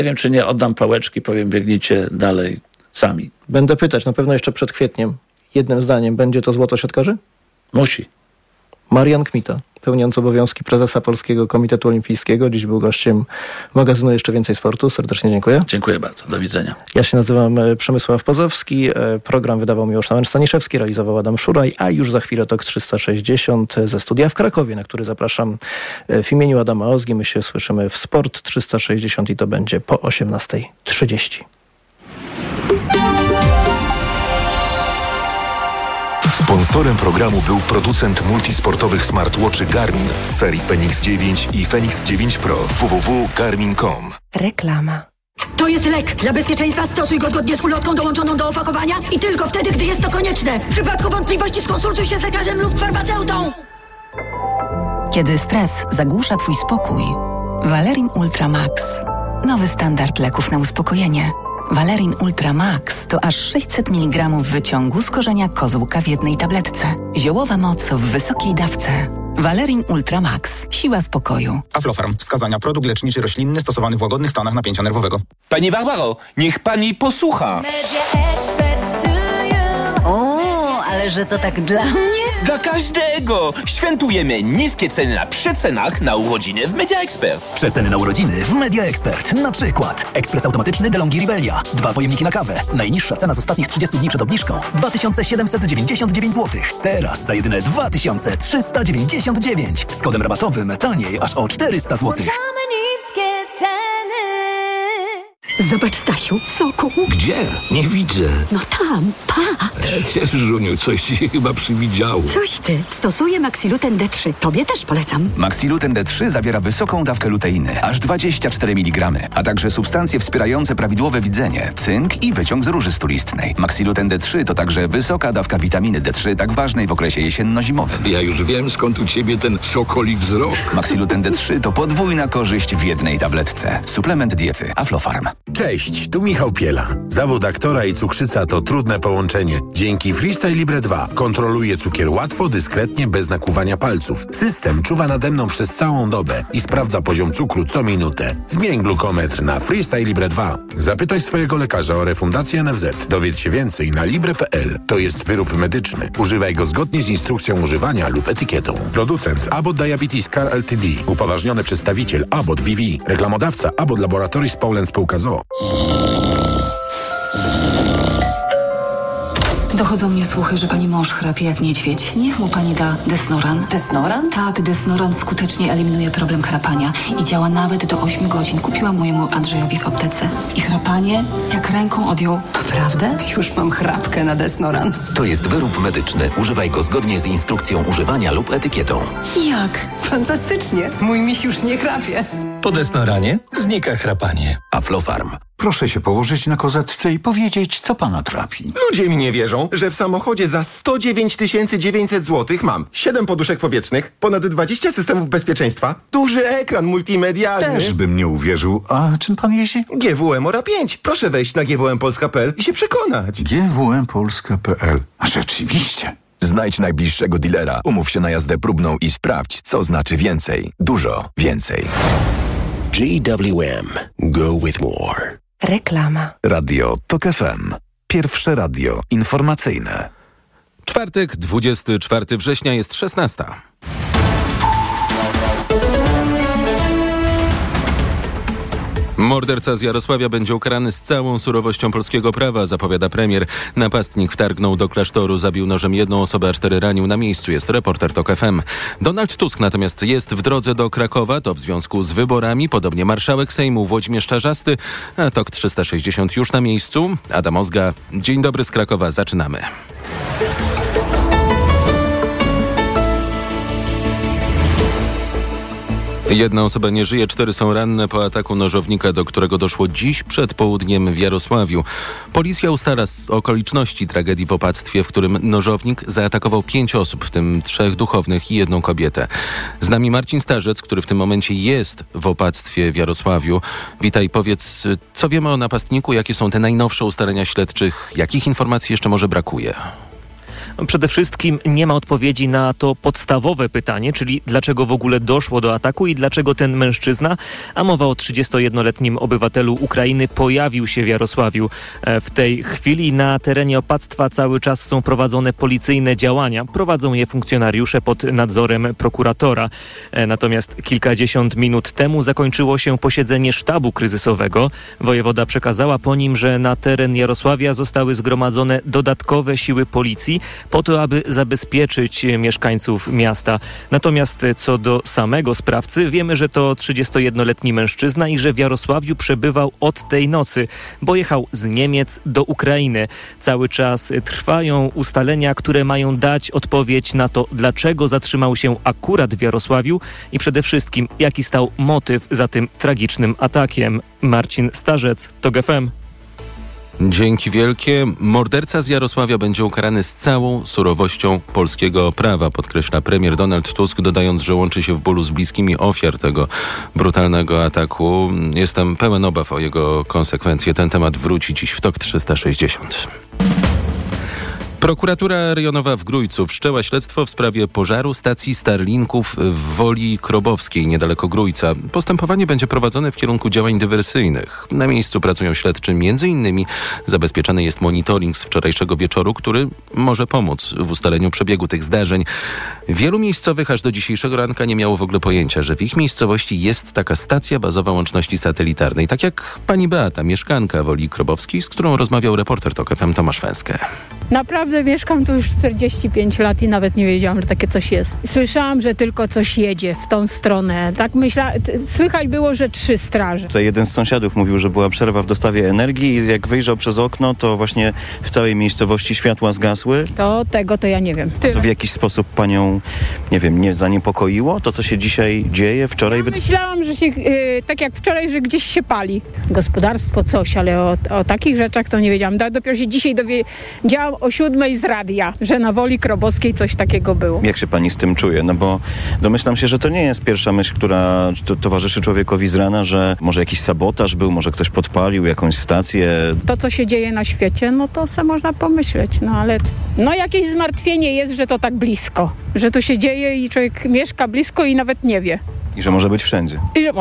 Nie wiem, czy nie oddam pałeczki, powiem, biegnijcie dalej sami. Będę pytać, na pewno jeszcze przed kwietniem. Jednym zdaniem, będzie to złoto siatkarzy? Musi. Marian Kmita, pełniący obowiązki prezesa Polskiego Komitetu Olimpijskiego. Dziś był gościem magazynu Jeszcze Więcej Sportu. Serdecznie dziękuję. Dziękuję bardzo. Do widzenia. Ja się nazywam Przemysław Pozowski. Program wydawał Miłosz Staniszewski, realizował Adam Szuraj, a już za chwilę TOK 360 ze studia w Krakowie, na który zapraszam w imieniu Adama Ozgi. My się słyszymy w Sport 360 i to będzie po 18:30. Sponsorem programu był producent multisportowych smartwatchy Garmin z serii Fenix 9 i Fenix 9 Pro. www.garmin.com. Reklama. To jest lek. Dla bezpieczeństwa stosuj go zgodnie z ulotką dołączoną do opakowania i tylko wtedy, gdy jest to konieczne. W przypadku wątpliwości skonsultuj się z lekarzem lub farmaceutą. Kiedy stres zagłusza twój spokój, Valerin Ultra Max. Nowy standard leków na uspokojenie. Valerin Ultra Max to aż 600 mg wyciągu z korzenia kozłka w jednej tabletce. Ziołowa moc w wysokiej dawce. Valerin Ultra Max. Siła spokoju. Aflofarm. Wskazania. Produkt leczniczy roślinny stosowany w łagodnych stanach napięcia nerwowego. Pani Barbaro, niech pani posłucha. O, ale że to tak dla mnie? Dla każdego! Świętujemy niskie ceny na przecenach na urodziny w Media Expert. Przeceny na urodziny w Media Expert. Na przykład ekspres automatyczny DeLonghi Rivelia. 2 pojemniki na kawę. Najniższa cena z ostatnich 30 dni przed obniżką 2799 zł. Teraz za jedyne 2399. Z kodem rabatowym taniej aż o 400 zł. Zobacz, Stasiu, soku. Gdzie? Nie widzę. No tam, patrz. Żuniu, coś ci się chyba przywidziało. Coś ty. Stosuję Maxiluten D3. Tobie też polecam. Maxiluten D3 zawiera wysoką dawkę luteiny, aż 24 mg, a także substancje wspierające prawidłowe widzenie, cynk i wyciąg z róży stulistnej. Maxiluten D3 to także wysoka dawka witaminy D3, tak ważnej w okresie jesienno-zimowym. Ja już wiem, skąd u ciebie ten sokoli wzrok. Maxiluten D3 to podwójna korzyść w jednej tabletce. Suplement diety Aflofarm. Cześć, tu Michał Piela. Zawód aktora i cukrzyca to trudne połączenie. Dzięki Freestyle Libre 2 kontroluję cukier łatwo, dyskretnie, bez nakłuwania palców. System czuwa nade mną przez całą dobę i sprawdza poziom cukru co minutę. Zmień glukometr na Freestyle Libre 2. Zapytaj swojego lekarza o refundację NFZ. Dowiedz się więcej na libre.pl. To jest wyrób medyczny. Używaj go zgodnie z instrukcją używania lub etykietą. Producent Abbott Diabetes Care Ltd. Upoważniony przedstawiciel Abbott BV. Reklamodawca Abbott Laboratories Poland Spółka z o.o. Dochodzą mnie słuchy, że pani mąż chrapie jak niedźwiedź. Niech mu pani da Desnoran. Desnoran? Tak, Desnoran skutecznie eliminuje problem chrapania i działa nawet do 8 godzin. Kupiłam mojemu Andrzejowi w aptece. I chrapanie jak ręką odjął. Naprawdę? Już mam chrapkę na Desnoran. To jest wyrób medyczny. Używaj go zgodnie z instrukcją używania lub etykietą. Jak? Fantastycznie. Mój miś już nie chrapie. Po Desnoranie znika chrapanie. Aflofarm. Proszę się położyć na kozetce i powiedzieć, co pana trapi. Ludzie mi nie wierzą, że w samochodzie za 109 900 zł mam 7 poduszek powietrznych, ponad 20 systemów bezpieczeństwa, duży ekran multimedialny. Też bym nie uwierzył. A czym pan jeździ? GWM Ora 5. Proszę wejść na gwmpolska.pl i się przekonać. gwmpolska.pl. A rzeczywiście. Znajdź najbliższego dilera, umów się na jazdę próbną i sprawdź, co znaczy więcej. Dużo więcej. GWM. Go with more. Reklama. Radio TOK FM. Pierwsze radio informacyjne. Czwartek, 24 września, jest 16. Morderca z Jarosławia będzie ukarany z całą surowością polskiego prawa, zapowiada premier. Napastnik wtargnął do klasztoru, zabił nożem 1 osobę, a 4 ranił. Na miejscu jest reporter TOK FM. Donald Tusk natomiast jest w drodze do Krakowa, to w związku z wyborami, podobnie marszałek Sejmu Włodzimierz Czarzasty, a TOK 360 już na miejscu. Adam Ozga, dzień dobry z Krakowa, zaczynamy. Jedna osoba nie żyje, 4 są ranne po ataku nożownika, do którego doszło dziś przed południem w Jarosławiu. Policja ustala okoliczności tragedii w opactwie, w którym nożownik zaatakował 5 osób, w tym 3 duchownych i 1 kobietę. Z nami Marcin Starzec, który w tym momencie jest w opactwie w Jarosławiu. Witaj, powiedz, co wiemy o napastniku, jakie są te najnowsze ustalenia śledczych, jakich informacji jeszcze może brakuje? Przede wszystkim nie ma odpowiedzi na to podstawowe pytanie, czyli dlaczego w ogóle doszło do ataku i dlaczego ten mężczyzna, a mowa o 31-letnim obywatelu Ukrainy, pojawił się w Jarosławiu. W tej chwili na terenie opactwa cały czas są prowadzone policyjne działania. Prowadzą je funkcjonariusze pod nadzorem prokuratora. Natomiast kilkadziesiąt minut temu zakończyło się posiedzenie sztabu kryzysowego. Wojewoda przekazała po nim, że na teren Jarosławia zostały zgromadzone dodatkowe siły policji po to, aby zabezpieczyć mieszkańców miasta. Natomiast co do samego sprawcy, wiemy, że to 31-letni mężczyzna i że w Jarosławiu przebywał od tej nocy, bo jechał z Niemiec do Ukrainy. Cały czas trwają ustalenia, które mają dać odpowiedź na to, dlaczego zatrzymał się akurat w Jarosławiu i przede wszystkim, jaki stał motyw za tym tragicznym atakiem. Marcin Starzec, TOG FM. Dzięki wielkie. Morderca z Jarosławia będzie ukarany z całą surowością polskiego prawa, podkreśla premier Donald Tusk, dodając, że łączy się w bólu z bliskimi ofiar tego brutalnego ataku. Jestem pełen obaw o jego konsekwencje. Ten temat wróci dziś w TOK 360. Prokuratura rejonowa w Grójcu wszczęła śledztwo w sprawie pożaru stacji Starlinków w Woli Krobowskiej, niedaleko Grójca. Postępowanie będzie prowadzone w kierunku działań dywersyjnych. Na miejscu pracują śledczy. Między innymi zabezpieczany jest monitoring z wczorajszego wieczoru, który może pomóc w ustaleniu przebiegu tych zdarzeń. Wielu miejscowych aż do dzisiejszego ranka nie miało w ogóle pojęcia, że w ich miejscowości jest taka stacja bazowa łączności satelitarnej. Tak jak pani Beata, mieszkanka Woli Krobowskiej, z którą rozmawiał reporter TOK FM Tomasz Węskę. Naprawdę mieszkam tu już 45 lat i nawet nie wiedziałam, że takie coś jest. Słyszałam, że tylko coś jedzie w tą stronę. Tak słychać było, że 3 straże. Tutaj jeden z sąsiadów mówił, że była przerwa w dostawie energii i jak wyjrzał przez okno, to właśnie w całej miejscowości światła zgasły. To ja nie wiem. To w jakiś sposób panią, nie wiem, nie zaniepokoiło to, co się dzisiaj dzieje, wczoraj? Ja myślałam, że się, tak jak wczoraj, że gdzieś się pali. Gospodarstwo coś, ale o takich rzeczach to nie wiedziałam. Dopiero się dzisiaj dowiedziałam o 7:00 z radia, że na Woli Krobowskiej coś takiego było. Jak się pani z tym czuje? No bo domyślam się, że to nie jest pierwsza myśl, która towarzyszy człowiekowi z rana, że może jakiś sabotaż był, może ktoś podpalił jakąś stację. To, co się dzieje na świecie, no to se można pomyśleć, ale jakieś zmartwienie jest, że to tak blisko, że to się dzieje i człowiek mieszka blisko i nawet nie wie. I że może być wszędzie.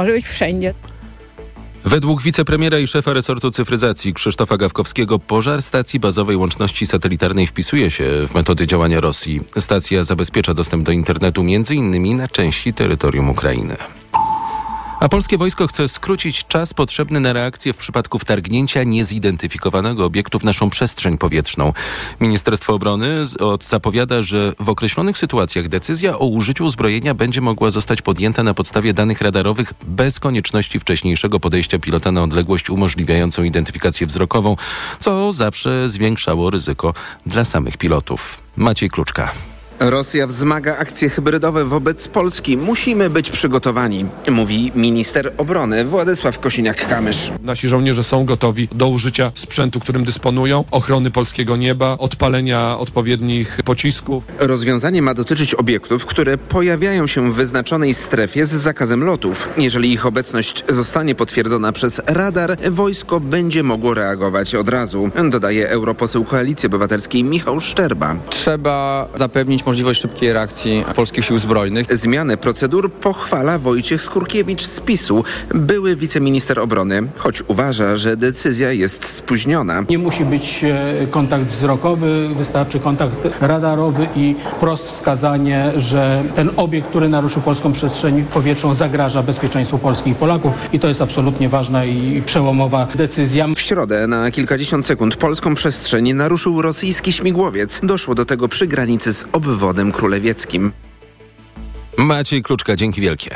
Według wicepremiera i szefa resortu cyfryzacji Krzysztofa Gawkowskiego pożar stacji bazowej łączności satelitarnej wpisuje się w metody działania Rosji. Stacja zabezpiecza dostęp do internetu m.in. na części terytorium Ukrainy. A polskie wojsko chce skrócić czas potrzebny na reakcję w przypadku wtargnięcia niezidentyfikowanego obiektu w naszą przestrzeń powietrzną. Ministerstwo Obrony zapowiada, że w określonych sytuacjach decyzja o użyciu uzbrojenia będzie mogła zostać podjęta na podstawie danych radarowych bez konieczności wcześniejszego podejścia pilota na odległość umożliwiającą identyfikację wzrokową, co zawsze zwiększało ryzyko dla samych pilotów. Maciej Kluczka. Rosja wzmaga akcje hybrydowe wobec Polski. Musimy być przygotowani, mówi minister obrony Władysław Kosiniak-Kamysz. Nasi żołnierze są gotowi do użycia sprzętu, którym dysponują, ochrony polskiego nieba, odpalenia odpowiednich pocisków. Rozwiązanie ma dotyczyć obiektów, które pojawiają się w wyznaczonej strefie z zakazem lotów. Jeżeli ich obecność zostanie potwierdzona przez radar, wojsko będzie mogło reagować od razu, dodaje europoseł Koalicji Obywatelskiej Michał Szczerba. Trzeba zapewnić możliwość szybkiej reakcji polskich sił zbrojnych. Zmianę procedur pochwala Wojciech Skurkiewicz z PiS-u, były wiceminister obrony, choć uważa, że decyzja jest spóźniona. Nie musi być kontakt wzrokowy, wystarczy kontakt radarowy i wprost wskazanie, że ten obiekt, który naruszył polską przestrzeń powietrzną, zagraża bezpieczeństwu Polski i Polaków i to jest absolutnie ważna i przełomowa decyzja. W środę na kilkadziesiąt sekund polską przestrzeń naruszył rosyjski śmigłowiec. Doszło do tego przy granicy z obwodem królewieckim. Maciej Kluczka, dzięki wielkie.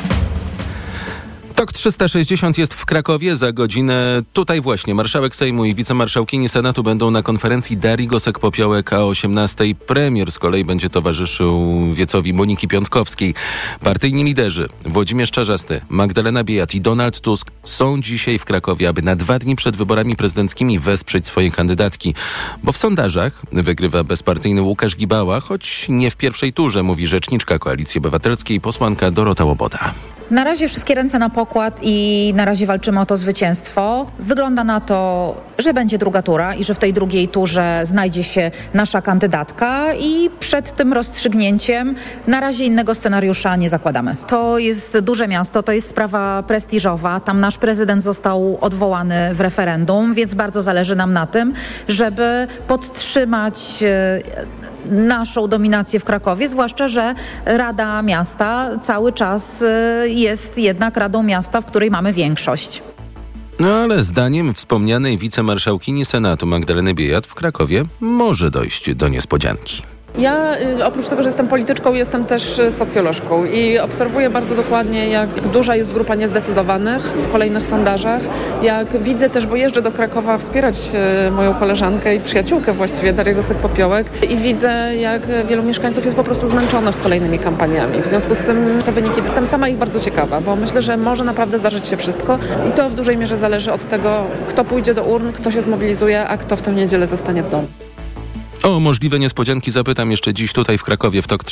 TOK 360 jest w Krakowie za godzinę. Tutaj właśnie marszałek Sejmu i wicemarszałkini Senatu będą na konferencji Darii Gosek-Popiołek o 18:00. Premier z kolei będzie towarzyszył wiecowi Moniki Piątkowskiej. Partyjni liderzy Włodzimierz Czarzasty, Magdalena Biejat i Donald Tusk są dzisiaj w Krakowie, aby na 2 dni przed wyborami prezydenckimi wesprzeć swoje kandydatki. Bo w sondażach wygrywa bezpartyjny Łukasz Gibała, choć nie w pierwszej turze, mówi rzeczniczka Koalicji Obywatelskiej posłanka Dorota Łoboda. Na razie wszystkie ręce na pokład i na razie walczymy o to zwycięstwo. Wygląda na to, że będzie druga tura i że w tej drugiej turze znajdzie się nasza kandydatka i przed tym rozstrzygnięciem na razie innego scenariusza nie zakładamy. To jest duże miasto, to jest sprawa prestiżowa. Tam nasz prezydent został odwołany w referendum, więc bardzo zależy nam na tym, żeby podtrzymać naszą dominację w Krakowie, zwłaszcza, że Rada Miasta cały czas jest jednak Radą Miasta, w której mamy większość. No ale zdaniem wspomnianej wicemarszałkini Senatu Magdaleny Biejat w Krakowie może dojść do niespodzianki. Ja oprócz tego, że jestem polityczką, jestem też socjolożką i obserwuję bardzo dokładnie, jak duża jest grupa niezdecydowanych w kolejnych sondażach. Jak widzę też, bo jeżdżę do Krakowa wspierać moją koleżankę i przyjaciółkę właściwie, Darię Gosek-Popiołek, i widzę, jak wielu mieszkańców jest po prostu zmęczonych kolejnymi kampaniami. W związku z tym te wyniki, jestem sama ich bardzo ciekawa, bo myślę, że może naprawdę zdarzyć się wszystko i to w dużej mierze zależy od tego, kto pójdzie do urn, kto się zmobilizuje, a kto w tę niedzielę zostanie w domu. O możliwe niespodzianki zapytam jeszcze dziś tutaj w Krakowie w TOK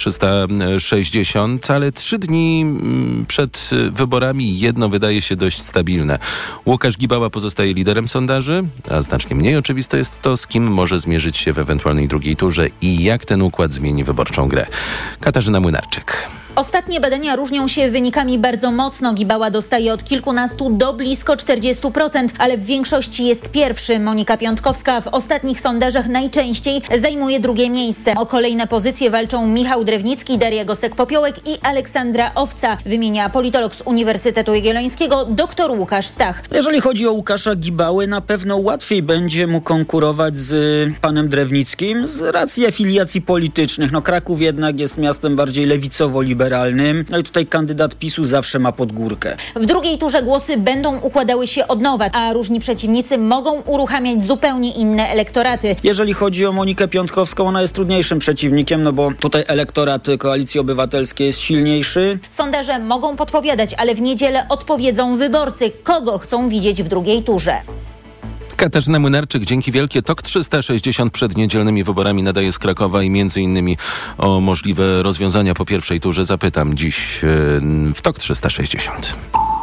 360, ale 3 dni przed wyborami jedno wydaje się dość stabilne. Łukasz Gibała pozostaje liderem sondaży, a znacznie mniej oczywiste jest to, z kim może zmierzyć się w ewentualnej drugiej turze i jak ten układ zmieni wyborczą grę. Katarzyna Młynarczyk. Ostatnie badania różnią się wynikami bardzo mocno. Gibała dostaje od kilkunastu do blisko 40%, ale w większości jest pierwszy. Monika Piątkowska w ostatnich sondażach najczęściej zajmuje drugie miejsce. O kolejne pozycje walczą Michał Drewnicki, Daria Gosek-Popiołek i Aleksandra Owca, wymienia politolog z Uniwersytetu Jagiellońskiego dr Łukasz Stach. Jeżeli chodzi o Łukasza Gibałę, na pewno łatwiej będzie mu konkurować z panem Drewnickim z racji afiliacji politycznych. Kraków jednak jest miastem bardziej lewicowo-liberalnym. No i tutaj kandydat PiS-u zawsze ma podgórkę. W drugiej turze głosy będą układały się od nowa, a różni przeciwnicy mogą uruchamiać zupełnie inne elektoraty. Jeżeli chodzi o Monikę Piątkowską, ona jest trudniejszym przeciwnikiem, bo tutaj elektorat Koalicji Obywatelskiej jest silniejszy. Sondaże mogą podpowiadać, ale w niedzielę odpowiedzą wyborcy, kogo chcą widzieć w drugiej turze. Katarzyna Młynarczyk, dzięki wielkie. TOK 360 przed niedzielnymi wyborami nadaje z Krakowa i między innymi o możliwe rozwiązania po pierwszej turze zapytam dziś w TOK 360.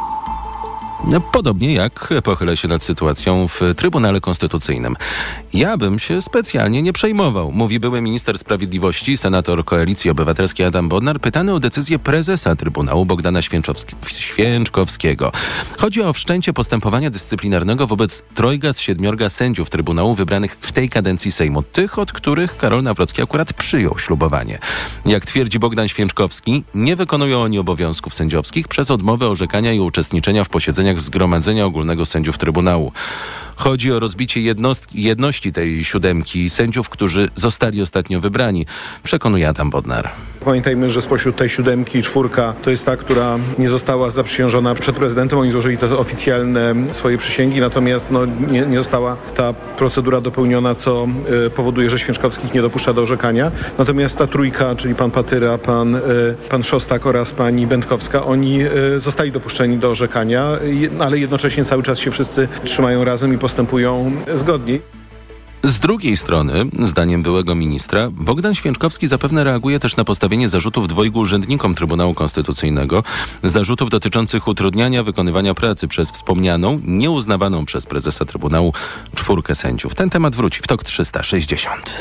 Podobnie jak pochylę się nad sytuacją w Trybunale Konstytucyjnym. Ja bym się specjalnie nie przejmował, mówi były minister sprawiedliwości, senator Koalicji Obywatelskiej Adam Bodnar, pytany o decyzję prezesa Trybunału Bogdana Święczkowskiego. Chodzi o wszczęcie postępowania dyscyplinarnego wobec 3 z 7 sędziów Trybunału wybranych w tej kadencji Sejmu. Tych, od których Karol Nawrocki akurat przyjął ślubowanie. Jak twierdzi Bogdan Święczkowski, nie wykonują oni obowiązków sędziowskich przez odmowę orzekania i uczestniczenia w posiedzeniach Zgromadzenia Ogólnego Sędziów Trybunału. Chodzi o rozbicie jedności tej 7 sędziów, którzy zostali ostatnio wybrani, przekonuje Adam Bodnar. Pamiętajmy, że spośród tej 7 4 to jest ta, która nie została zaprzysiężona przed prezydentem. Oni złożyli te oficjalne swoje przysięgi, natomiast nie została ta procedura dopełniona, co powoduje, że Święczkowskich nie dopuszcza do orzekania. Natomiast ta 3, czyli pan Patyra, pan Szostak oraz pani Będkowska, oni zostali dopuszczeni do orzekania, ale jednocześnie cały czas się wszyscy trzymają razem i postępują zgodnie. Z drugiej strony, zdaniem byłego ministra, Bogdan Święczkowski zapewne reaguje też na postawienie zarzutów 2 urzędnikom Trybunału Konstytucyjnego, zarzutów dotyczących utrudniania wykonywania pracy przez wspomnianą, nieuznawaną przez prezesa Trybunału 4 sędziów. Ten temat wróci w TOK 360.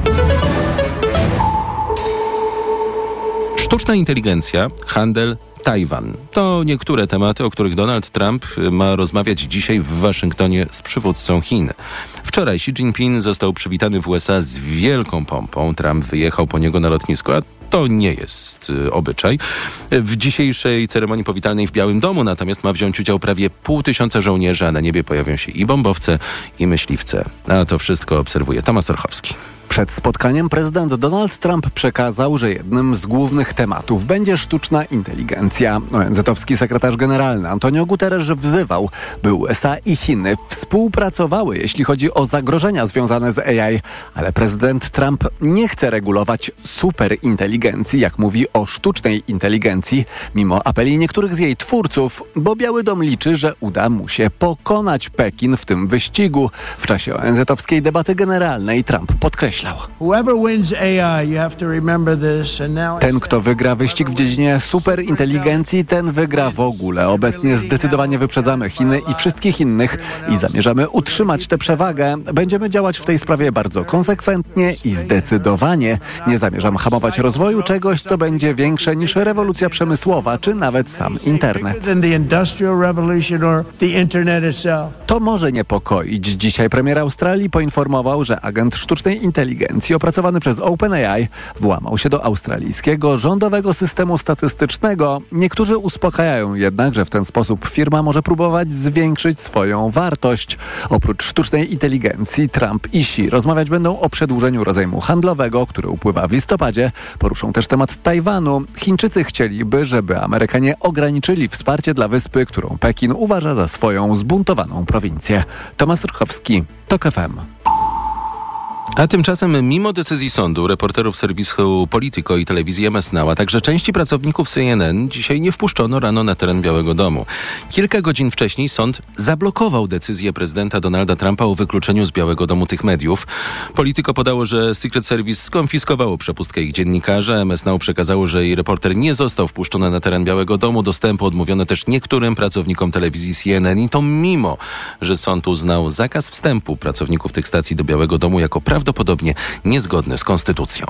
Sztuczna inteligencja, handel, Tajwan. To niektóre tematy, o których Donald Trump ma rozmawiać dzisiaj w Waszyngtonie z przywódcą Chin. Wczoraj Xi Jinping został przywitany w USA z wielką pompą. Trump wyjechał po niego na lotnisko, a to nie jest obyczaj. W dzisiejszej ceremonii powitalnej w Białym Domu natomiast ma wziąć udział prawie 500 żołnierzy, a na niebie pojawią się i bombowce, i myśliwce. A to wszystko obserwuje Tomasz Orchowski. Przed spotkaniem prezydent Donald Trump przekazał, że jednym z głównych tematów będzie sztuczna inteligencja. ONZ-owski sekretarz generalny Antonio Guterres wzywał, by USA i Chiny współpracowały, jeśli chodzi o zagrożenia związane z AI, ale prezydent Trump nie chce regulować superinteligencji, jak mówi o sztucznej inteligencji, mimo apeli niektórych z jej twórców, bo Biały Dom liczy, że uda mu się pokonać Pekin w tym wyścigu. W czasie ONZ-owskiej debaty generalnej Trump podkreślił, podkreślał. Ten, kto wygra wyścig w dziedzinie superinteligencji, ten wygra w ogóle. Obecnie zdecydowanie wyprzedzamy Chiny i wszystkich innych i zamierzamy utrzymać tę przewagę. Będziemy działać w tej sprawie bardzo konsekwentnie i zdecydowanie. Nie zamierzam hamować rozwoju czegoś, co będzie większe niż rewolucja przemysłowa, czy nawet sam internet. To może niepokoić. Dzisiaj premier Australii poinformował, że agent sztucznej inteligencji opracowany przez OpenAI włamał się do australijskiego rządowego systemu statystycznego. Niektórzy uspokajają jednak, że w ten sposób firma może próbować zwiększyć swoją wartość. Oprócz sztucznej inteligencji Trump i Xi rozmawiać będą o przedłużeniu rozejmu handlowego, który upływa w listopadzie. Poruszą też temat Tajwanu. Chińczycy chcieliby, żeby Amerykanie ograniczyli wsparcie dla wyspy, którą Pekin uważa za swoją zbuntowaną prowincję. Tomasz Ruchowski, TOK FM. A tymczasem, mimo decyzji sądu, reporterów serwisu Politico i telewizji MS Now, a także części pracowników CNN dzisiaj nie wpuszczono rano na teren Białego Domu. Kilka godzin wcześniej sąd zablokował decyzję prezydenta Donalda Trumpa o wykluczeniu z Białego Domu tych mediów. Politico podało, że Secret Service skonfiskowało przepustkę ich dziennikarza. MS Now przekazało, że jej reporter nie został wpuszczony na teren Białego Domu. Dostępu odmówiono też niektórym pracownikom telewizji CNN i to mimo, że sąd uznał zakaz wstępu pracowników tych stacji do Białego Domu jako prawdopodobnie niezgodny z konstytucją.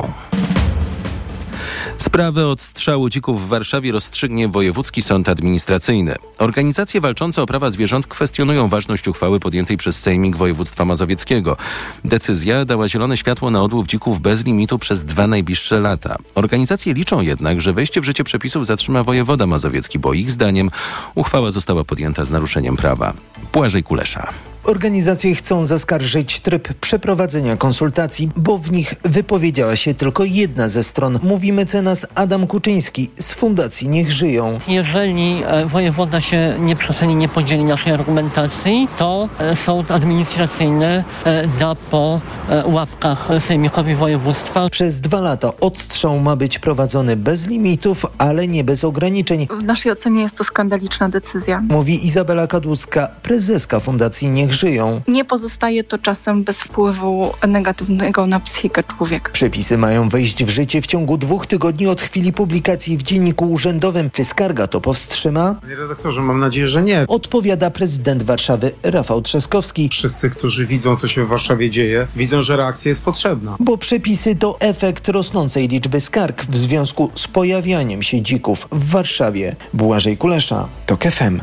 Sprawę odstrzału dzików w Warszawie rozstrzygnie Wojewódzki Sąd Administracyjny. Organizacje walczące o prawa zwierząt kwestionują ważność uchwały podjętej przez Sejmik Województwa Mazowieckiego. Decyzja dała zielone światło na odłów dzików bez limitu przez 2 najbliższe lata. Organizacje liczą jednak, że wejście w życie przepisów zatrzyma wojewoda mazowiecki, bo ich zdaniem uchwała została podjęta z naruszeniem prawa. Błażej Kulesza. Organizacje chcą zaskarżyć tryb przeprowadzenia konsultacji, bo w nich wypowiedziała się tylko jedna ze stron, mówi mecenas Adam Kuczyński z Fundacji Niech Żyją. Jeżeli wojewoda się nie przestrzeni, nie podzieli naszej argumentacji, to sąd administracyjny da po łapkach sejmikowi województwa. Przez 2 lata odstrzał ma być prowadzony bez limitów, ale nie bez ograniczeń. W naszej ocenie jest to skandaliczna decyzja, mówi Izabela Kadłucka, prezeska Fundacji Niech Żyją. Nie pozostaje to czasem bez wpływu negatywnego na psychikę człowieka. Przepisy mają wejść w życie w ciągu 2 tygodni od chwili publikacji w Dzienniku Urzędowym. Czy skarga to powstrzyma? Panie redaktorze, mam nadzieję, że nie. Odpowiada prezydent Warszawy Rafał Trzaskowski. Wszyscy, którzy widzą, co się w Warszawie dzieje, widzą, że reakcja jest potrzebna. Bo przepisy to efekt rosnącej liczby skarg w związku z pojawianiem się dzików w Warszawie. Błażej Kulesza, TOK FM.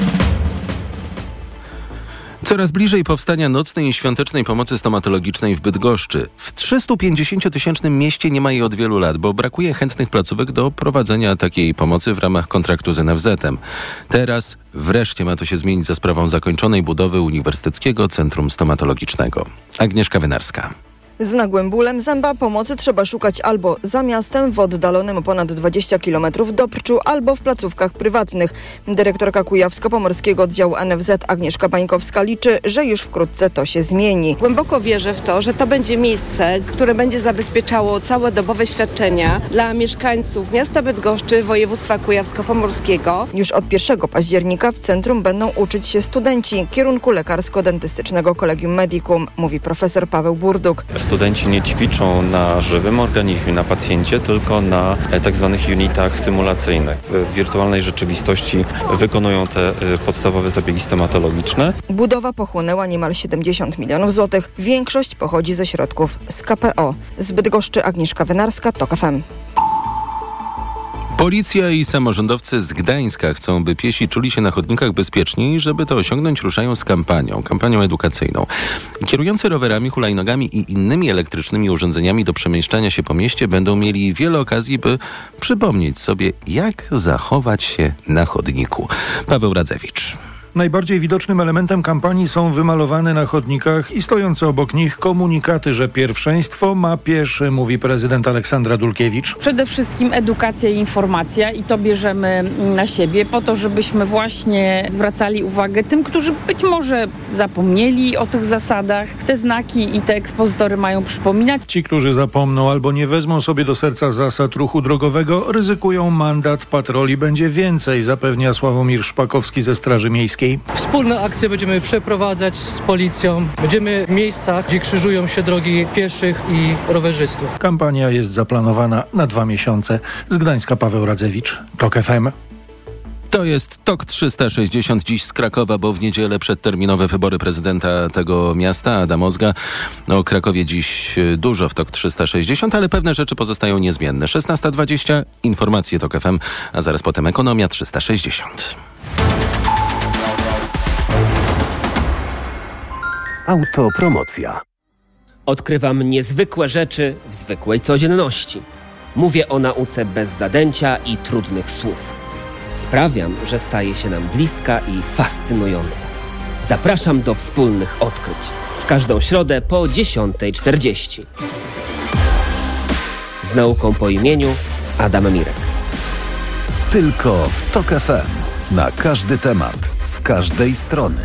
Coraz bliżej powstania nocnej i świątecznej pomocy stomatologicznej w Bydgoszczy. W 350-tysięcznym mieście nie ma jej od wielu lat, bo brakuje chętnych placówek do prowadzenia takiej pomocy w ramach kontraktu z NFZ-em. Teraz wreszcie ma to się zmienić za sprawą zakończonej budowy Uniwersyteckiego Centrum Stomatologicznego. Agnieszka Wynarska. Z nagłym bólem zęba pomocy trzeba szukać albo za miastem, w oddalonym o ponad 20 km Dobrczu, albo w placówkach prywatnych. Dyrektorka Kujawsko-Pomorskiego Oddziału NFZ Agnieszka Bańkowska liczy, że już wkrótce to się zmieni. Głęboko wierzę w to, że to będzie miejsce, które będzie zabezpieczało całodobowe świadczenia dla mieszkańców miasta Bydgoszczy, województwa kujawsko-pomorskiego. Już od 1 października w centrum będą uczyć się studenci kierunku lekarsko-dentystycznego Collegium Medicum, mówi profesor Paweł Burduk. Studenci nie ćwiczą na żywym organizmie, na pacjencie, tylko na tak zwanych unitach symulacyjnych. W wirtualnej rzeczywistości wykonują te podstawowe zabiegi stomatologiczne. Budowa pochłonęła niemal 70 milionów złotych. Większość pochodzi ze środków z KPO. Z Bydgoszczy Agnieszka Wynarska, TOK FM. Policja i samorządowcy z Gdańska chcą, by piesi czuli się na chodnikach bezpieczniej. Żeby to osiągnąć, ruszają z kampanią edukacyjną. Kierujący rowerami, hulajnogami i innymi elektrycznymi urządzeniami do przemieszczania się po mieście będą mieli wiele okazji, by przypomnieć sobie, jak zachować się na chodniku. Paweł Radzewicz. Najbardziej widocznym elementem kampanii są wymalowane na chodnikach i stojące obok nich komunikaty, że pierwszeństwo ma pieszy, mówi prezydent Aleksandra Dulkiewicz. Przede wszystkim edukacja i informacja i to bierzemy na siebie po to, żebyśmy właśnie zwracali uwagę tym, którzy być może zapomnieli o tych zasadach. Te znaki i te ekspozytory mają przypominać. Ci, którzy zapomną albo nie wezmą sobie do serca zasad ruchu drogowego, ryzykują mandat. Patroli będzie więcej, zapewnia Sławomir Szpakowski ze Straży Miejskiej. Kuczyńskiej. Wspólne akcje będziemy przeprowadzać z policją. Będziemy w miejscach, gdzie krzyżują się drogi pieszych i rowerzystów. Kampania jest zaplanowana na 2 miesiące. Z Gdańska Paweł Radzewicz, TOK FM. To jest TOK 360 dziś z Krakowa, bo w niedzielę przedterminowe wybory prezydenta tego miasta, Adam Ozga. O Krakowie dziś dużo w TOK 360, ale pewne rzeczy pozostają niezmienne. 16:20, informacje TOK FM, a zaraz potem Ekonomia 360. Autopromocja. Odkrywam niezwykłe rzeczy w zwykłej codzienności. Mówię o nauce bez zadęcia i trudnych słów. Sprawiam, że staje się nam bliska i fascynująca. Zapraszam do wspólnych odkryć. W każdą środę po 10:40. Z nauką po imieniu Adam Mirek. Tylko w TOK FM. Na każdy temat, z każdej strony.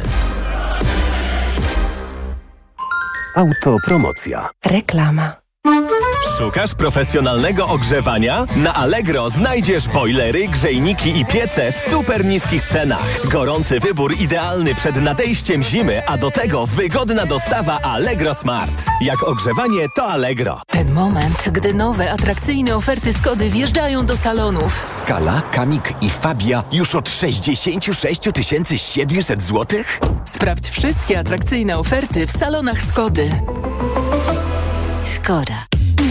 Autopromocja. Reklama. Szukasz profesjonalnego ogrzewania? Na Allegro znajdziesz bojlery, grzejniki i piece w super niskich cenach. Gorący wybór idealny przed nadejściem zimy, a do tego wygodna dostawa Allegro Smart. Jak ogrzewanie, to Allegro. Ten moment, gdy nowe, atrakcyjne oferty Skody wjeżdżają do salonów. Scala, Kamik i Fabia już od 66 700 zł? Sprawdź wszystkie atrakcyjne oferty w salonach Skody. Skoda.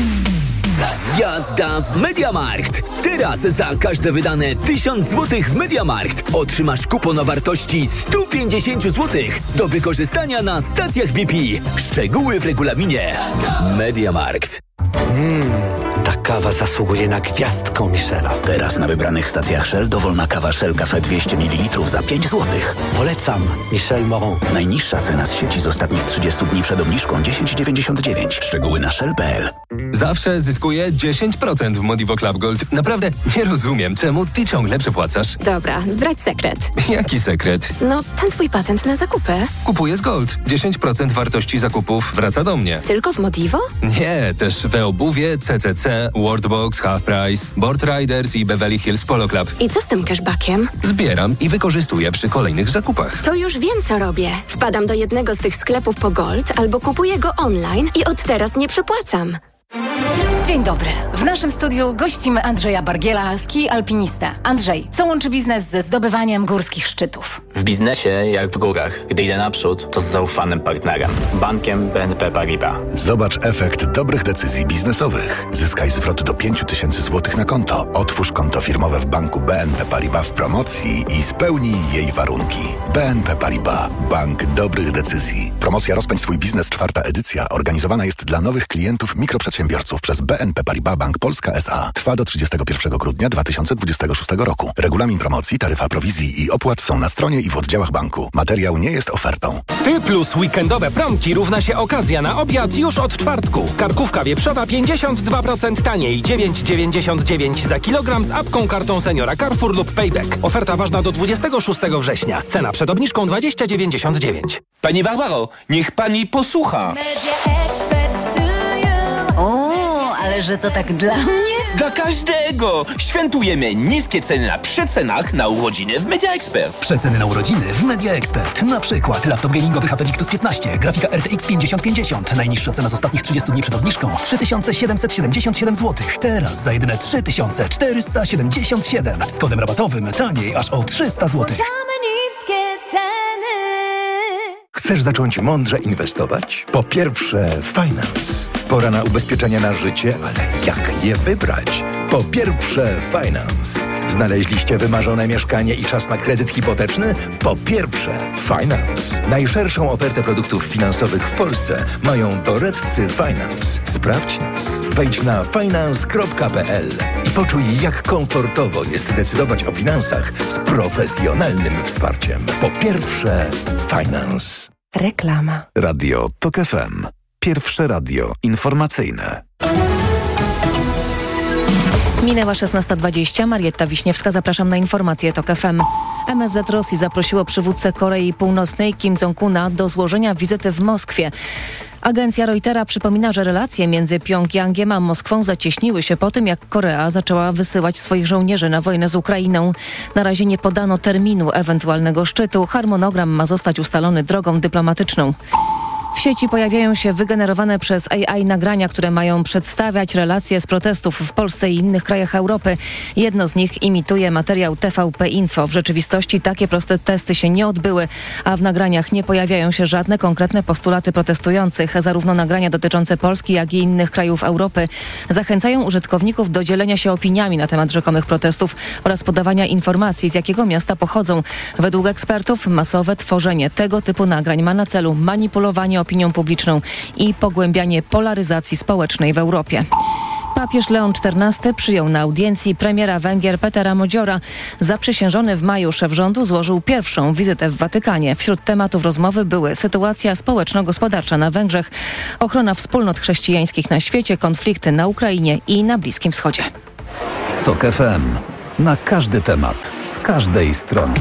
Jazda z MediaMarkt! Teraz za każde wydane 1000 zł w MediaMarkt otrzymasz kupon o wartości 150 zł do wykorzystania na stacjach BP. Szczegóły w regulaminie. MediaMarkt. Ta kawa zasługuje na gwiazdkę Michela. Teraz na wybranych stacjach Shell dowolna kawa Shell Cafe 200 ml za 5 zł. Polecam. Michel Moron. Najniższa cena z sieci z ostatnich 30 dni przed obniżką 10,99. Szczegóły na shell.pl. Zawsze zyskuję 10% w Modivo Club Gold. Naprawdę nie rozumiem, czemu ty ciągle przepłacasz. Dobra, zdradź sekret. Jaki sekret? No, ten twój patent na zakupy. Kupuję z Gold. 10% wartości zakupów wraca do mnie. Tylko w Modivo? Nie, też w obuwie, CCC, Worldbox, Half Price, Board Riders i Beverly Hills Polo Club. I co z tym cashbackiem? Zbieram i wykorzystuję przy kolejnych zakupach. To już wiem, co robię. Wpadam do jednego z tych sklepów po Gold albo kupuję go online i od teraz nie przepłacam. Dzień dobry. W naszym studiu gościmy Andrzeja Bargiela, ski alpinista. Andrzej, co łączy biznes ze zdobywaniem górskich szczytów? W biznesie, jak w górach, gdy idę naprzód, to z zaufanym partnerem. Bankiem BNP Paribas. Zobacz efekt dobrych decyzji biznesowych. Zyskaj zwrot do 5000 zł na konto. Otwórz konto firmowe w banku BNP Paribas w promocji i spełnij jej warunki. BNP Paribas. Bank dobrych decyzji. Promocja Rozpędź swój biznes, 4. edycja, organizowana jest dla nowych klientów mikroprzedsiębiorców przez BNP Paribas Bank Polska S.A. Trwa do 31 grudnia 2026 roku. Regulamin promocji, taryfa prowizji i opłat są na stronie i w oddziałach banku. Materiał nie jest ofertą. Ty plus weekendowe promki równa się okazja na obiad już od czwartku. Karkówka wieprzowa 52% taniej, 9,99 za kilogram z apką, kartą seniora Carrefour lub Payback. Oferta ważna do 26 września. Cena przed obniżką 20,99. Pani Barbaro, niech pani posłucha. Ale że to tak dla mnie? Dla każdego! Świętujemy niskie ceny na przecenach na urodziny w Media Expert. Przeceny na urodziny w Media Expert. Na przykład laptop gamingowy HP Victus 15, grafika RTX 5050. Najniższa cena z ostatnich 30 dni przed obniżką 3777 zł. Teraz za jedyne 3477. Z kodem rabatowym taniej aż o 300 zł. niskie ceny. Chcesz zacząć mądrze inwestować? Po pierwsze, Finance. Pora na ubezpieczenia na życie, ale jak je wybrać? Po pierwsze, Finance. Znaleźliście wymarzone mieszkanie i czas na kredyt hipoteczny? Po pierwsze, Finance. Najszerszą ofertę produktów finansowych w Polsce mają doradcy Finance. Sprawdź nas. Wejdź na finance.pl i poczuj, jak komfortowo jest decydować o finansach z profesjonalnym wsparciem. Po pierwsze, Finance. Reklama. Radio TOK FM. Pierwsze radio informacyjne. Minęła 16:20. Marietta Wiśniewska, zapraszam na informacje TOK FM. MSZ Rosji zaprosiło przywódcę Korei Północnej Kim Jong-una do złożenia wizyty w Moskwie. Agencja Reutera przypomina, że relacje między Pjongjangiem a Moskwą zacieśniły się po tym, jak Korea zaczęła wysyłać swoich żołnierzy na wojnę z Ukrainą. Na razie nie podano terminu ewentualnego szczytu. Harmonogram ma zostać ustalony drogą dyplomatyczną. W sieci pojawiają się wygenerowane przez AI nagrania, które mają przedstawiać relacje z protestów w Polsce i innych krajach Europy. Jedno z nich imituje materiał TVP Info. W rzeczywistości takie protesty się nie odbyły, a w nagraniach nie pojawiają się żadne konkretne postulaty protestujących. Zarówno nagrania dotyczące Polski, jak i innych krajów Europy zachęcają użytkowników do dzielenia się opiniami na temat rzekomych protestów oraz podawania informacji, z jakiego miasta pochodzą. Według ekspertów masowe tworzenie tego typu nagrań ma na celu manipulowanie opinią publiczną i pogłębianie polaryzacji społecznej w Europie. Papież Leon XIV przyjął na audiencji premiera Węgier Petera Modziora. Zaprzysiężony w maju szef rządu złożył pierwszą wizytę w Watykanie. Wśród tematów rozmowy były sytuacja społeczno-gospodarcza na Węgrzech, ochrona wspólnot chrześcijańskich na świecie, konflikty na Ukrainie i na Bliskim Wschodzie. TOK FM. Na każdy temat, z każdej strony.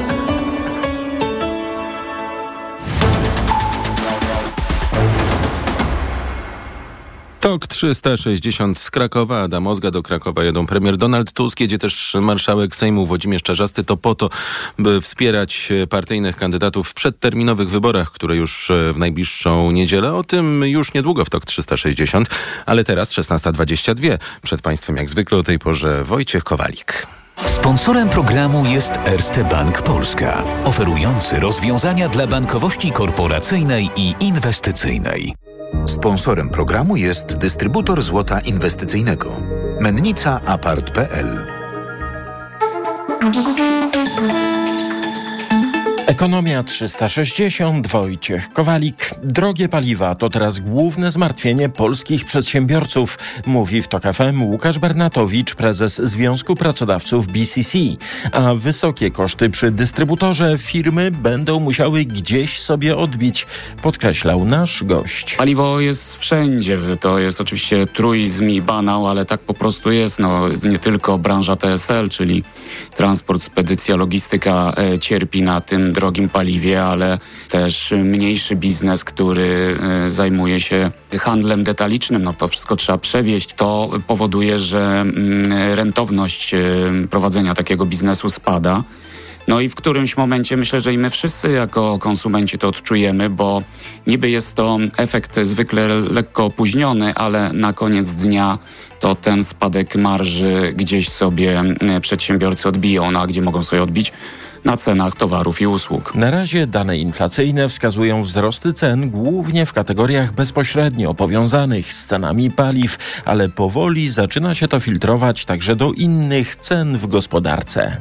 TOK 360 z Krakowa. Adam Ozga, do Krakowa jedą premier Donald Tusk, jedzie też marszałek Sejmu Włodzimierz Czarzasty. To po to, by wspierać partyjnych kandydatów w przedterminowych wyborach, które już w najbliższą niedzielę. O tym już niedługo w TOK 360, ale teraz 16:22. Przed Państwem jak zwykle o tej porze Wojciech Kowalik. Sponsorem programu jest Erste Bank Polska, oferujący rozwiązania dla bankowości korporacyjnej i inwestycyjnej. Sponsorem programu jest dystrybutor złota inwestycyjnego. Mennica Apart.pl. Ekonomia 360, Wojciech Kowalik. Drogie paliwa to teraz główne zmartwienie polskich przedsiębiorców, mówi w TOK FM Łukasz Bernatowicz, prezes Związku Pracodawców BCC. A wysokie koszty przy dystrybutorze firmy będą musiały gdzieś sobie odbić, podkreślał nasz gość. Paliwo jest wszędzie. To jest oczywiście truizm i banał, ale tak po prostu jest. Nie tylko branża TSL, czyli transport, spedycja, logistyka cierpi na tym drogim paliwie, ale też mniejszy biznes, który zajmuje się handlem detalicznym. To wszystko trzeba przewieźć. To powoduje, że rentowność prowadzenia takiego biznesu spada. I w którymś momencie myślę, że i my wszyscy jako konsumenci to odczujemy, bo niby jest to efekt zwykle lekko opóźniony, ale na koniec dnia to ten spadek marży gdzieś sobie przedsiębiorcy odbiją. A gdzie mogą sobie odbić? Na cenach towarów i usług. Na razie dane inflacyjne wskazują wzrosty cen głównie w kategoriach bezpośrednio powiązanych z cenami paliw, ale powoli zaczyna się to filtrować także do innych cen w gospodarce.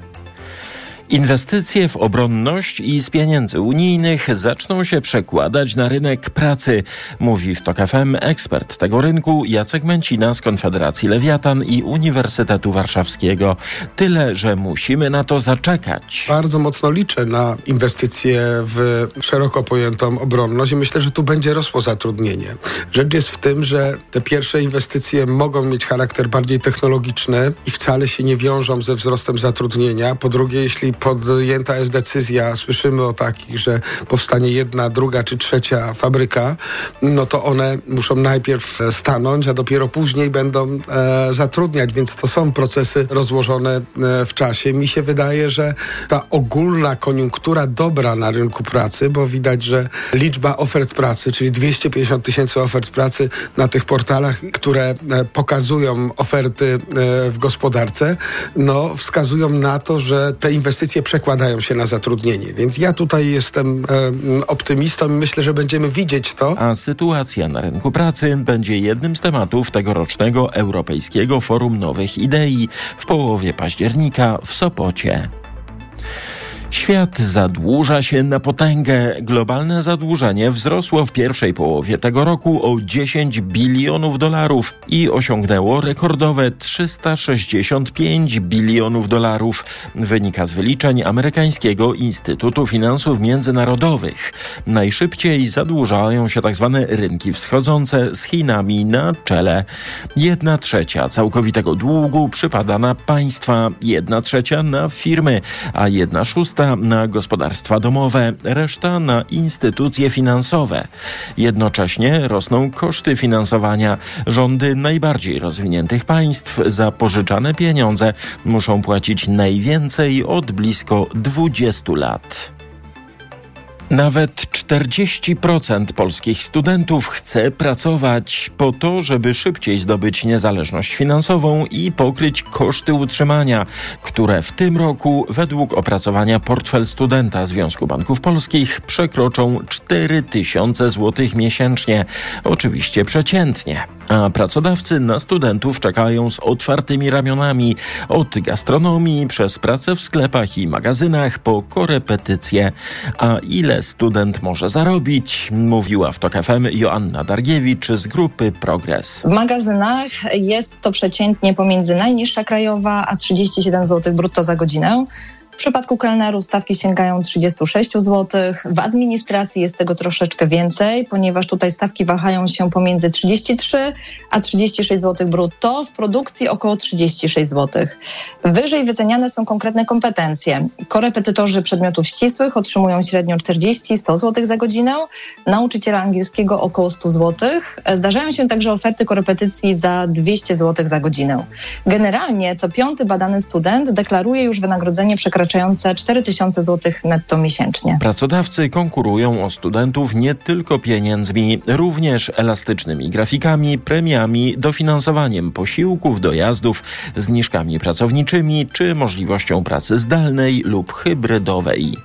Inwestycje w obronność i z pieniędzy unijnych zaczną się przekładać na rynek pracy, mówi w TOK FM ekspert tego rynku Jacek Męcina z Konfederacji Lewiatan i Uniwersytetu Warszawskiego. Tyle, że musimy na to zaczekać. Bardzo mocno liczę na inwestycje w szeroko pojętą obronność i myślę, że tu będzie rosło zatrudnienie. Rzecz jest w tym, że te pierwsze inwestycje mogą mieć charakter bardziej technologiczny i wcale się nie wiążą ze wzrostem zatrudnienia. Po drugie, jeśli podjęta jest decyzja, słyszymy o takich, że powstanie jedna, druga czy trzecia fabryka, to one muszą najpierw stanąć, a dopiero później będą zatrudniać, więc to są procesy rozłożone w czasie. Mi się wydaje, że ta ogólna koniunktura dobra na rynku pracy, bo widać, że liczba ofert pracy, czyli 250 000 ofert pracy na tych portalach, które pokazują oferty w gospodarce, wskazują na to, że te inwestycje przekładają się na zatrudnienie. Więc ja tutaj jestem optymistą i myślę, że będziemy widzieć to. A sytuacja na rynku pracy będzie jednym z tematów tegorocznego Europejskiego Forum Nowych Idei w połowie października w Sopocie. Świat zadłuża się na potęgę. Globalne zadłużenie wzrosło w pierwszej połowie tego roku o 10 bilionów dolarów i osiągnęło rekordowe 365 bilionów dolarów. Wynika z wyliczeń amerykańskiego Instytutu Finansów Międzynarodowych. Najszybciej zadłużają się tzw. rynki wschodzące z Chinami na czele. 1/3 całkowitego długu przypada na państwa, 1/3 na firmy, a 1/6 na gospodarstwa domowe, reszta na instytucje finansowe. Jednocześnie rosną koszty finansowania. Rządy najbardziej rozwiniętych państw za pożyczane pieniądze muszą płacić najwięcej od blisko 20 lat. Nawet 40% polskich studentów chce pracować po to, żeby szybciej zdobyć niezależność finansową i pokryć koszty utrzymania, które w tym roku według opracowania Portfel Studenta Związku Banków Polskich przekroczą 4000 zł miesięcznie. Oczywiście przeciętnie. A pracodawcy na studentów czekają z otwartymi ramionami. Od gastronomii przez pracę w sklepach i magazynach po korepetycje. A ile student może zarobić? Mówiła w TOK FM Joanna Dargiewicz z grupy Progres. W magazynach jest to przeciętnie pomiędzy najniższa krajowa a 37 zł brutto za godzinę. W przypadku kelnerów stawki sięgają 36 zł. W administracji jest tego troszeczkę więcej, ponieważ tutaj stawki wahają się pomiędzy 33 a 36 zł brutto. W produkcji około 36 zł. Wyżej wyceniane są konkretne kompetencje. Korepetytorzy przedmiotów ścisłych otrzymują średnio 40-100 zł za godzinę. Nauczyciele angielskiego około 100 zł. Zdarzają się także oferty korepetycji za 200 zł za godzinę. Generalnie co 5. badany student deklaruje już wynagrodzenie przekraczające 4000 zł netto miesięcznie. Pracodawcy konkurują o studentów nie tylko pieniędzmi, również elastycznymi grafikami, premiami, dofinansowaniem posiłków, dojazdów, zniżkami pracowniczymi czy możliwością pracy zdalnej lub hybrydowej.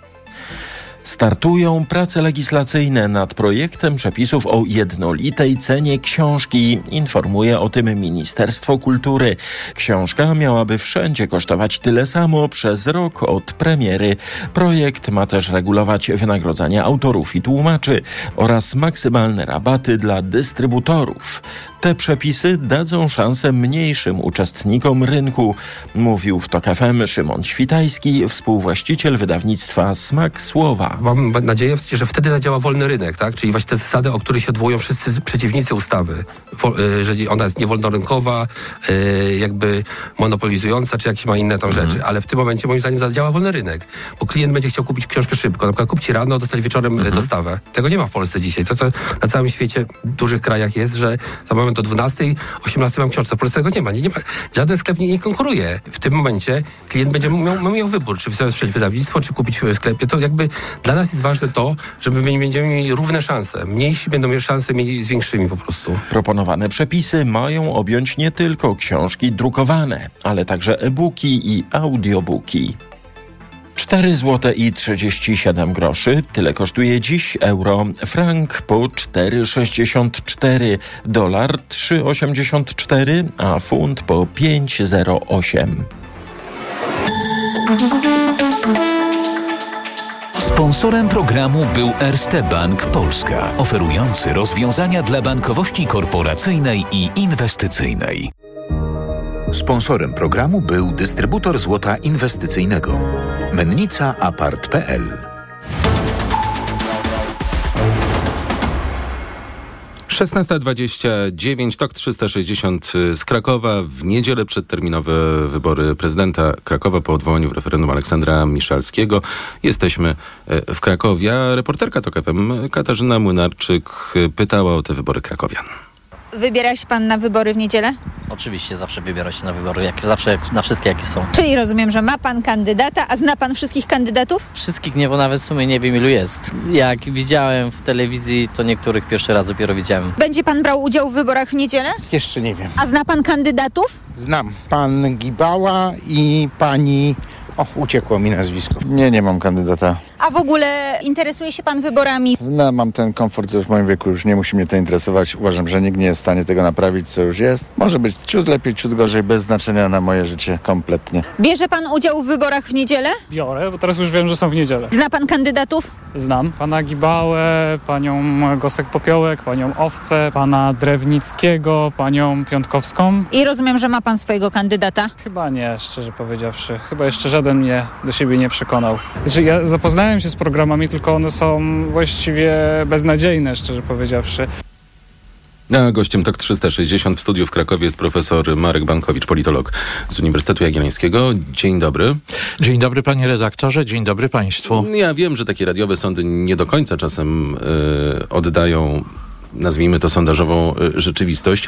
Startują prace legislacyjne nad projektem przepisów o jednolitej cenie książki. Informuje o tym Ministerstwo Kultury. Książka miałaby wszędzie kosztować tyle samo przez rok od premiery. Projekt ma też regulować wynagrodzenia autorów i tłumaczy oraz maksymalne rabaty dla dystrybutorów. Te przepisy dadzą szansę mniejszym uczestnikom rynku, mówił w TOK FM Szymon Świtajski, współwłaściciel wydawnictwa Smak Słowa. Mam nadzieję, że wtedy zadziała wolny rynek, tak? Czyli właśnie te zasady, o których się odwołują wszyscy przeciwnicy ustawy. Jeżeli ona jest niewolnorynkowa, jakby monopolizująca, czy jakieś ma inne tam rzeczy. Ale w tym momencie moim zdaniem zadziała wolny rynek. Bo klient będzie chciał kupić książkę szybko. Na przykład kupcie rano, dostać wieczorem dostawę. Tego nie ma w Polsce dzisiaj. To, co na całym świecie, w dużych krajach jest, że za moment o 12, 18 mam książkę. W Polsce tego nie ma. Nie ma. Żaden sklep nie konkuruje. W tym momencie klient będzie miał wybór, czy wesprzeć wydawnictwo, czy kupić w sklepie. To jakby dla nas jest ważne to, że my będziemy mieli równe szanse. Mniejsi będą mieli szanse mieli z większymi po prostu. Proponowane przepisy mają objąć nie tylko książki drukowane, ale także e-booki i audiobooki. 4,37 zł. Tyle kosztuje dziś euro. Frank po 4,64. Dolar 3,84, a funt po 5,08. Sponsorem programu był Erste Bank Polska, oferujący rozwiązania dla bankowości korporacyjnej i inwestycyjnej. Sponsorem programu był dystrybutor złota inwestycyjnego. Mennica Apart.pl. - 16:29, TOK 360 z Krakowa. W niedzielę przedterminowe wybory prezydenta Krakowa po odwołaniu w referendum Aleksandra Miszalskiego. Jesteśmy w Krakowie. A reporterka TOK FM Katarzyna Młynarczyk pytała o te wybory krakowian. Wybiera się pan na wybory w niedzielę? Oczywiście, zawsze wybiera się na wybory, zawsze na wszystkie jakie są. Czyli rozumiem, że ma pan kandydata, a zna pan wszystkich kandydatów? Wszystkich nie, bo nawet w sumie nie wiem ilu jest. Jak widziałem w telewizji, to niektórych pierwszy raz dopiero widziałem. Będzie pan brał udział w wyborach w niedzielę? Jeszcze nie wiem. A zna pan kandydatów? Znam. Pan Gibała i pani... uciekło mi nazwisko. Nie mam kandydata. A w ogóle interesuje się pan wyborami? No, mam ten komfort, że w moim wieku już nie musi mnie to interesować. Uważam, że nikt nie jest w stanie tego naprawić, co już jest. Może być ciut lepiej, ciut gorzej, bez znaczenia na moje życie kompletnie. Bierze pan udział w wyborach w niedzielę? Biorę, bo teraz już wiem, że są w niedzielę. Zna pan kandydatów? Znam pana Gibałę, panią Gosek-Popiołek, panią Owcę, pana Drewnickiego, panią Piątkowską. I rozumiem, że ma pan swojego kandydata? Chyba nie, szczerze powiedziawszy. Chyba jeszcze żaden mnie do siebie nie przekonał. Znaczy, ja zapoznałem się z programami, tylko one są właściwie beznadziejne, szczerze powiedziawszy. A gościem TOK 360 w studiu w Krakowie jest profesor Marek Bankowicz, politolog z Uniwersytetu Jagiellońskiego. Dzień dobry. Dzień dobry panie redaktorze, dzień dobry państwu. Ja wiem, że takie radiowe sądy nie do końca czasem oddają, nazwijmy to, sondażową rzeczywistość,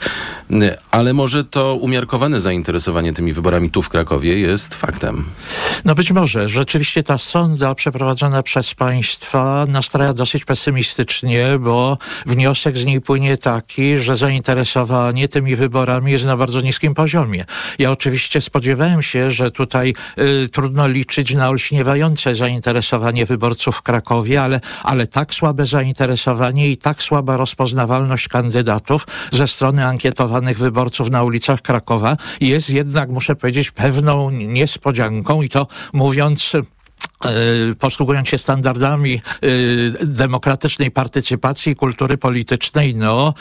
ale może to umiarkowane zainteresowanie tymi wyborami tu w Krakowie jest faktem. No być może. Rzeczywiście ta sonda przeprowadzona przez państwa nastraja dosyć pesymistycznie, bo wniosek z niej płynie taki, że zainteresowanie tymi wyborami jest na bardzo niskim poziomie. Ja oczywiście spodziewałem się, że tutaj trudno liczyć na olśniewające zainteresowanie wyborców w Krakowie, ale tak słabe zainteresowanie i tak słaba rozpoznawalność kandydatów ze strony ankietowanych wyborców na ulicach Krakowa jest jednak, muszę powiedzieć, pewną niespodzianką i to mówiąc, posługując się standardami demokratycznej partycypacji i kultury politycznej,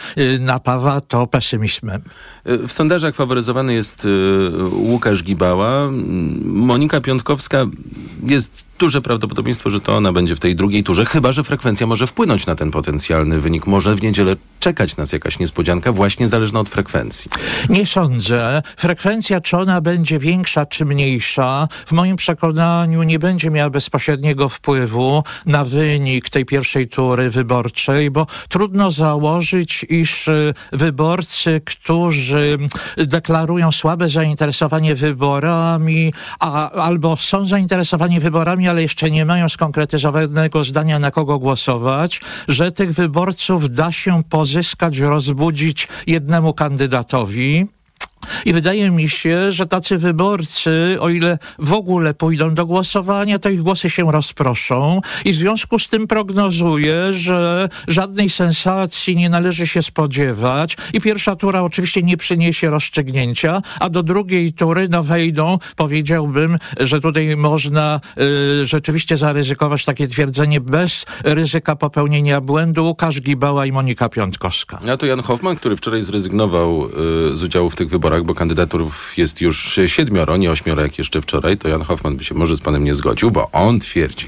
napawa to pesymizmem. W sondażach faworyzowany jest Łukasz Gibała. Monika Piątkowska, jest duże prawdopodobieństwo, że to ona będzie w tej drugiej turze, chyba że frekwencja może wpłynąć na ten potencjalny wynik. Może w niedzielę czekać nas jakaś niespodzianka, właśnie zależna od frekwencji. Nie sądzę. Frekwencja, czy ona będzie większa, czy mniejsza, w moim przekonaniu nie będzie miała bezpośredniego wpływu na wynik tej pierwszej tury wyborczej, bo trudno założyć, iż wyborcy, którzy deklarują słabe zainteresowanie wyborami, albo są zainteresowani wyborami, ale jeszcze nie mają skonkretyzowanego zdania, na kogo głosować, że tych wyborców da się pozyskać, rozbudzić jednemu kandydatowi. I wydaje mi się, że tacy wyborcy, o ile w ogóle pójdą do głosowania, to ich głosy się rozproszą i w związku z tym prognozuję, że żadnej sensacji nie należy się spodziewać i pierwsza tura oczywiście nie przyniesie rozstrzygnięcia, a do drugiej tury wejdą, powiedziałbym, że tutaj można rzeczywiście zaryzykować takie twierdzenie bez ryzyka popełnienia błędu, Łukasz Gibała i Monika Piątkowska. A to Jan Hoffman, który wczoraj zrezygnował z udziału w tych wyborach, bo kandydaturów jest już 7, nie 8 jak jeszcze wczoraj, to Jan Hoffman by się może z panem nie zgodził, bo on twierdzi,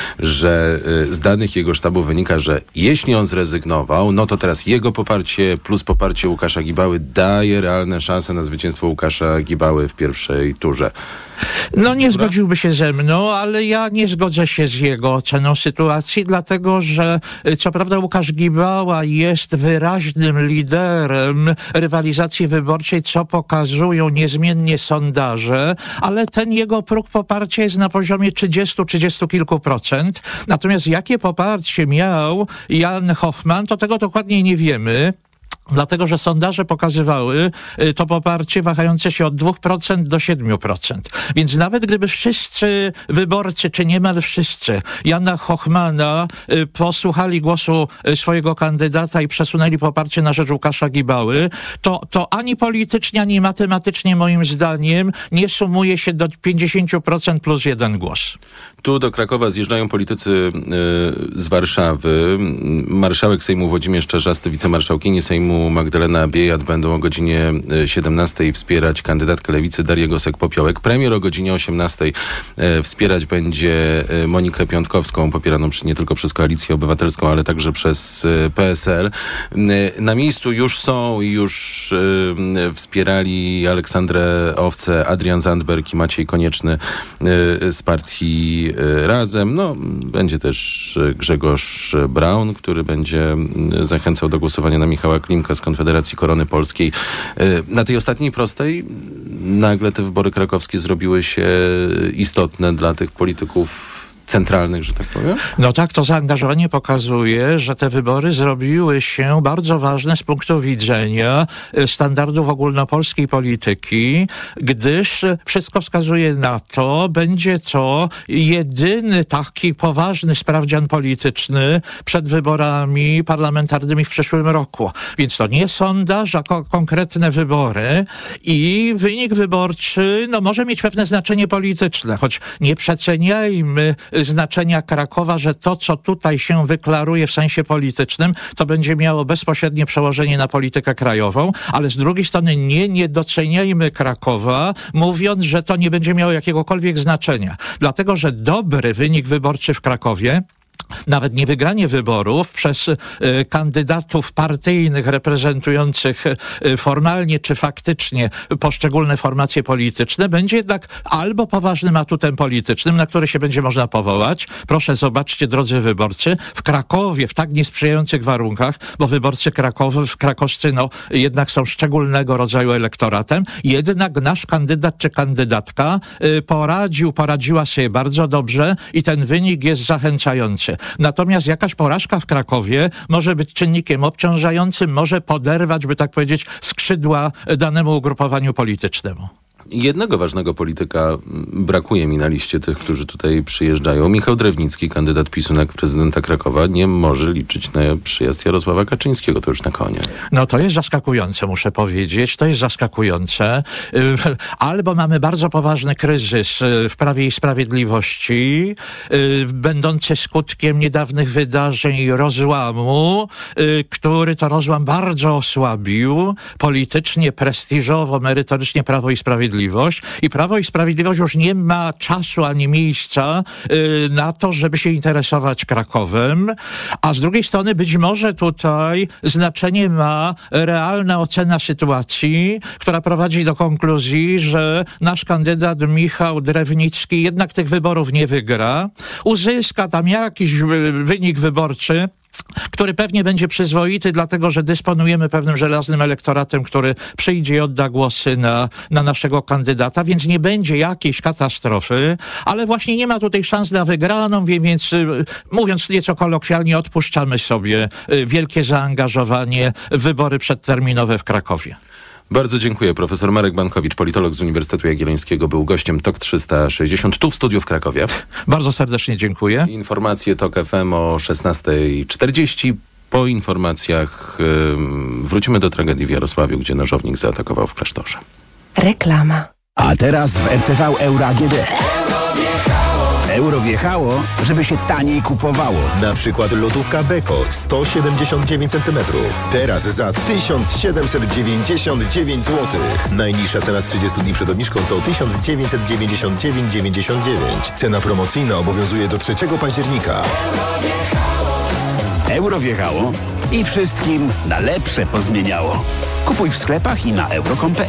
że z danych jego sztabu wynika, że jeśli on zrezygnował, no to teraz jego poparcie plus poparcie Łukasza Gibały daje realne szanse na zwycięstwo Łukasza Gibały w pierwszej turze. Nie zgodziłby się ze mną, ale ja nie zgodzę się z jego oceną sytuacji, dlatego że co prawda Łukasz Gibała jest wyraźnym liderem rywalizacji wyborczej, co pokazują niezmiennie sondaże, ale ten jego próg poparcia jest na poziomie 30 kilku procent. Natomiast jakie poparcie miał Jan Hoffman, to tego dokładnie nie wiemy. Dlatego, że sondaże pokazywały to poparcie wahające się od 2% do 7%. Więc nawet gdyby wszyscy wyborcy, czy niemal wszyscy, Jana Hoffmana posłuchali głosu swojego kandydata i przesunęli poparcie na rzecz Łukasza Gibały, to ani politycznie, ani matematycznie moim zdaniem nie sumuje się do 50% plus 1 głos. Tu do Krakowa zjeżdżają politycy z Warszawy. Marszałek Sejmu Włodzimierz Czarzasty, wicemarszałkini Sejmu Magdalena Biejat będą o godzinie 17 wspierać kandydatkę Lewicy Darię Gosek-Popiołek. Premier o godzinie 18 wspierać będzie Monikę Piątkowską, popieraną nie tylko przez Koalicję Obywatelską, ale także przez PSL. Na miejscu już są i już wspierali Aleksandrę Owcę, Adrian Zandberg i Maciej Konieczny z partii Razem. Będzie też Grzegorz Braun, który będzie zachęcał do głosowania na Michała Klimka z Konfederacji Korony Polskiej. Na tej ostatniej prostej nagle te wybory krakowskie zrobiły się istotne dla tych polityków centralnych, że tak powiem? No tak, to zaangażowanie pokazuje, że te wybory zrobiły się bardzo ważne z punktu widzenia standardów ogólnopolskiej polityki, gdyż wszystko wskazuje na to, będzie to jedyny taki poważny sprawdzian polityczny przed wyborami parlamentarnymi w przyszłym roku. Więc to nie sondaż, a konkretne wybory i wynik wyborczy może mieć pewne znaczenie polityczne, choć nie przeceniajmy znaczenia Krakowa, że to, co tutaj się wyklaruje w sensie politycznym, to będzie miało bezpośrednie przełożenie na politykę krajową, ale z drugiej strony nie doceniajmy Krakowa, mówiąc, że to nie będzie miało jakiegokolwiek znaczenia. Dlatego, że dobry wynik wyborczy w Krakowie, nawet nie wygranie wyborów przez kandydatów partyjnych reprezentujących formalnie czy faktycznie poszczególne formacje polityczne, będzie jednak albo poważnym atutem politycznym, na który się będzie można powołać. Proszę zobaczcie, drodzy wyborcy, w Krakowie w tak niesprzyjających warunkach, bo wyborcy krakowscy jednak są szczególnego rodzaju elektoratem, jednak nasz kandydat czy kandydatka poradziła sobie bardzo dobrze i ten wynik jest zachęcający. Natomiast jakaś porażka w Krakowie może być czynnikiem obciążającym, może poderwać, by tak powiedzieć, skrzydła danemu ugrupowaniu politycznemu. Jednego ważnego polityka brakuje mi na liście tych, którzy tutaj przyjeżdżają. Michał Drewnicki, kandydat PiS-u na prezydenta Krakowa, nie może liczyć na przyjazd Jarosława Kaczyńskiego. To już na koniec. To jest zaskakujące, muszę powiedzieć. To jest zaskakujące. Albo mamy bardzo poważny kryzys w Prawie i Sprawiedliwości, będący skutkiem niedawnych wydarzeń i rozłamu, który to rozłam bardzo osłabił politycznie, prestiżowo, merytorycznie Prawo i Sprawiedliwość. I Prawo i Sprawiedliwość już nie ma czasu ani miejsca na to, żeby się interesować Krakowem, a z drugiej strony być może tutaj znaczenie ma realna ocena sytuacji, która prowadzi do konkluzji, że nasz kandydat Michał Drewnicki jednak tych wyborów nie wygra, uzyska tam jakiś wynik wyborczy, który pewnie będzie przyzwoity, dlatego że dysponujemy pewnym żelaznym elektoratem, który przyjdzie i odda głosy na naszego kandydata, więc nie będzie jakiejś katastrofy, ale właśnie nie ma tutaj szans na wygraną, więc mówiąc nieco kolokwialnie, odpuszczamy sobie wielkie zaangażowanie w wybory przedterminowe w Krakowie. Bardzo dziękuję. Profesor Marek Bankowicz, politolog z Uniwersytetu Jagiellońskiego, był gościem TOK 360 tu w studiu w Krakowie. Bardzo serdecznie dziękuję. Informacje TOK FM o 16:40. Po informacjach wrócimy do tragedii w Jarosławiu, gdzie nożownik zaatakował w klasztorze. Reklama. A teraz w RTV Euro AGD. Euro wjechało, żeby się taniej kupowało. Na przykład lodówka Beko 179 cm. Teraz za 1799 zł. Najniższa cena z 30 dni przed obniżką to 1999,99. Cena promocyjna obowiązuje do 3 października. Euro wjechało i wszystkim na lepsze pozmieniało. Kupuj w sklepach i na euro.com.pl.